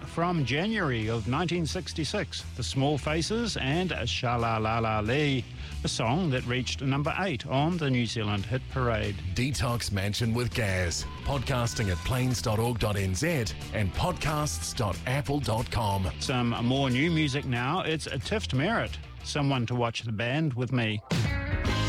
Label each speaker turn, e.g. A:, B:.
A: from January of 1966, The Small Faces and Sha-La-La-La-Lee, a song that reached number 8 on the New Zealand Hit Parade.
B: Detox Mansion with Gaz. Podcasting at plains.org.nz and podcasts.apple.com.
A: Some more new music now. It's Tift Merritt, Someone to Watch the Band with Me.